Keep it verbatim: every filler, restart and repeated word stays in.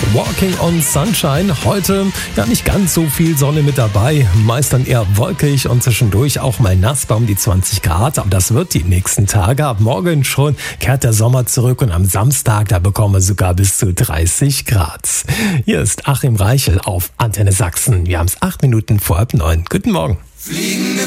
Walking on Sunshine. Heute ja nicht ganz so viel Sonne mit dabei, meist dann eher wolkig und zwischendurch auch mal nass bei um die zwanzig Grad. Aber das wird die nächsten Tage. Ab morgen schon kehrt der Sommer zurück und am Samstag, da bekommen wir sogar bis zu dreißig Grad. Hier ist Achim Reichel auf Antenne Sachsen. Wir haben es acht Minuten vor halb neun. Guten Morgen. Fliegende